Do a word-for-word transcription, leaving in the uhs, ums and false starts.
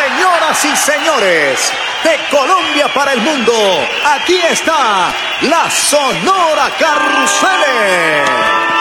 Señoras y señores, de Colombia para el mundo, aquí está la Sonora Carruseles.